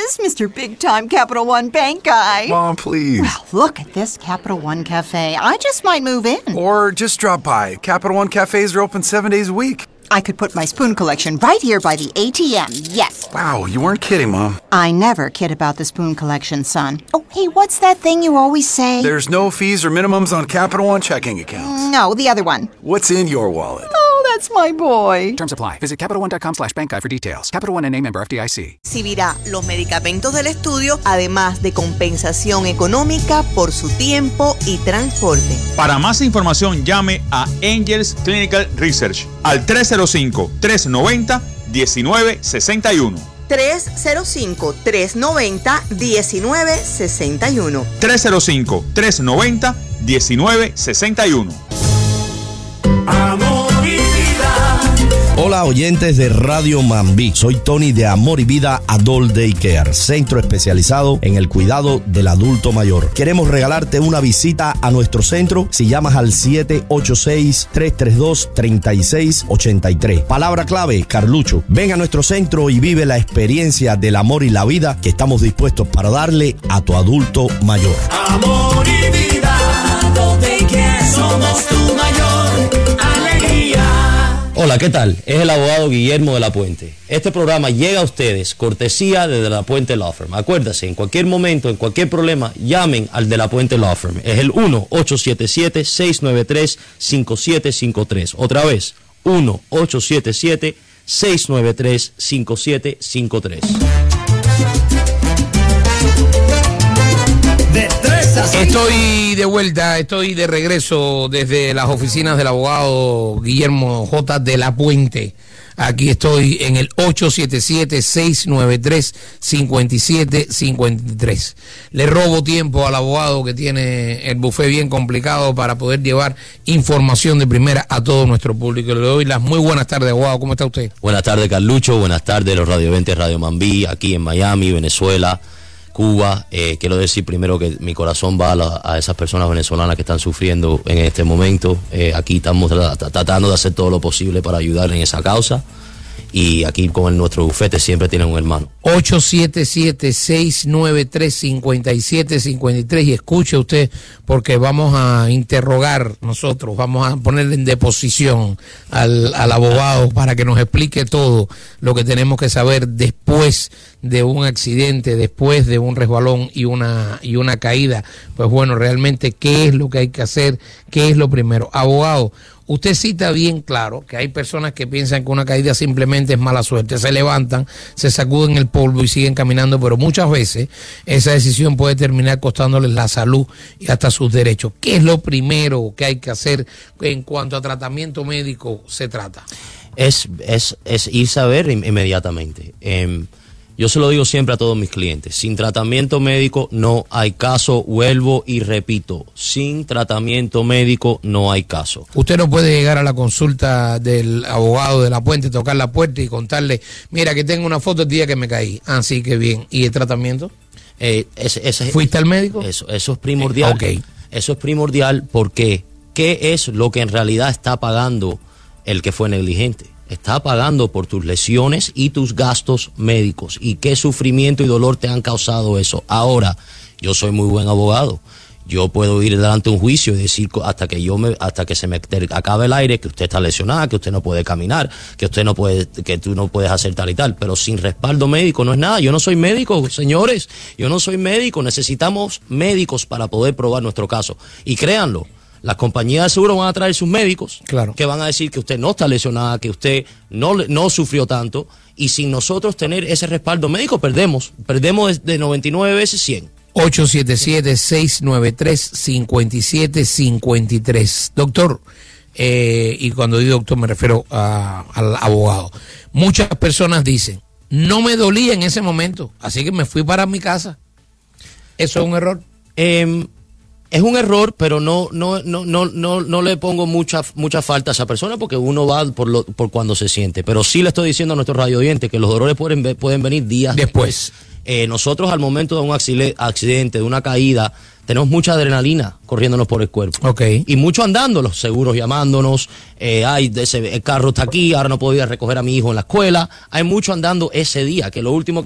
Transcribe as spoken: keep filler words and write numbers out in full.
is Mister Big Time Capital One Bank guy. Mom, please. Well, look at this Capital One Cafe. I just might move in. Or just drop by. Capital One cafes are open seven days a week. I could put my spoon collection right here by the A T M, yes. Wow, you weren't kidding, Mom. I never kid about the spoon collection, son. Oh, hey, what's that thing you always say? There's no fees or minimums on Capital One checking accounts. No, the other one. What's in your wallet? Oh, that's my boy. Terms apply. Visit CapitalOne.com slash bank guide for details. Capital One N A member F D I C. Recibirá los medicamentos del estudio, además de compensación económica por su tiempo y transporte. Para más información, llame a Angels Clinical Research al tres cero cinco, tres nueve cero, uno nueve seis uno. tres cero cinco, tres nueve cero, uno nueve seis uno. tres cero cinco, tres nueve cero, uno nueve seis uno. Amor y vida. Hola oyentes de Radio Mambí, soy Tony de Amor y Vida Adult Daycare, centro especializado en el cuidado del adulto mayor. Queremos regalarte una visita a nuestro centro si llamas al siete ocho seis, tres tres dos, tres seis ocho tres. Palabra clave, Carlucho. Ven a nuestro centro y vive la experiencia del amor y la vida que estamos dispuestos para darle a tu adulto mayor. Amor y vida, Adult Daycare, somos tu mayor alegría. Hola, ¿qué tal? Es el abogado Guillermo de la Puente. Este programa llega a ustedes cortesía de De la Puente Law Firm. Acuérdase, en cualquier momento, en cualquier problema, llamen al De la Puente Law Firm. Es el uno ocho siete siete, seis nueve tres, cinco siete cinco tres. Otra vez, uno ocho siete siete, seis nueve tres, cinco siete cinco tres. Estoy de vuelta, estoy de regreso desde las oficinas del abogado Guillermo J. de la Puente. Aquí estoy en el ocho siete siete, seis nueve tres, cinco siete cinco tres. Le robo tiempo al abogado que tiene el buffet bien complicado para poder llevar información de primera a todo nuestro público. Le doy las muy buenas tardes, abogado. ¿Cómo está usted? Buenas tardes, Carlucho. Buenas tardes, los radioventas Radio Mambí, aquí en Miami, Venezuela, Cuba. Eh, quiero decir primero que mi corazón va a, la, a esas personas venezolanas que están sufriendo en este momento. Eh, aquí estamos tra tratando de hacer todo lo posible para ayudar en esa causa. Y aquí con el, nuestro bufete siempre tienen un hermano. ocho siete siete, seis nueve tres, cinco siete cinco tres. Y escuche usted, porque vamos a interrogar nosotros, vamos a ponerle en deposición al, al abogado para que nos explique todo lo que tenemos que saber después de un accidente, después de un resbalón y una, y una caída. Pues bueno, realmente, ¿qué es lo que hay que hacer? ¿Qué es lo primero? Abogado, usted cita bien claro que hay personas que piensan que una caída simplemente es mala suerte. Se levantan, se sacuden el polvo y siguen caminando, pero muchas veces esa decisión puede terminar costándoles la salud y hasta sus derechos. ¿Qué es lo primero que hay que hacer en cuanto a tratamiento médico se trata? Es, es, es irse a ver inmediatamente. Eh, Yo se lo digo siempre a todos mis clientes, sin tratamiento médico no hay caso, vuelvo y repito, sin tratamiento médico no hay caso. Usted no puede llegar a la consulta del abogado de la Puente, tocar la puerta y contarle, mira que tengo una foto el día que me caí, así que bien, ¿y el tratamiento? Eh, ese, ese, ¿Fuiste al médico? Eso, eso es primordial, eh, okay. Eso es primordial porque ¿qué es lo que en realidad está pagando el que fue negligente? Está pagando por tus lesiones y tus gastos médicos. ¿Y qué sufrimiento y dolor te han causado eso? Ahora, yo soy muy buen abogado. Yo puedo ir delante de un juicio y decir hasta que yo me, hasta que se me acabe el aire que usted está lesionada, que usted no puede caminar, que usted no puede, que tú no puedes hacer tal y tal. Pero sin respaldo médico no es nada. Yo no soy médico, señores. Yo no soy médico. Necesitamos médicos para poder probar nuestro caso. Y créanlo, las compañías de seguro van a traer sus médicos, claro, que van a decir que usted no está lesionada, que usted no, no sufrió tanto, y sin nosotros tener ese respaldo médico perdemos, perdemos de noventa y nueve veces cien. ocho siete siete, seis nueve tres, cinco siete cinco tres. Doctor, eh, y cuando digo doctor me refiero a, al abogado, muchas personas dicen, no me dolía en ese momento, así que me fui para mi casa. ¿Eso es un error? Eh, Es un error, pero no no no no no no le pongo mucha mucha falta a esa persona porque uno va por lo, por cuando se siente. Pero sí le estoy diciendo a nuestros radio oyentes que los dolores pueden pueden venir días después. después. Eh, nosotros al momento de un accidente, de una caída, tenemos mucha adrenalina corriéndonos por el cuerpo. Okay. Y mucho andando, los seguros llamándonos, eh, ay, ese, el carro está aquí, ahora no puedo ir a recoger a mi hijo en la escuela. Hay mucho andando ese día, que lo último que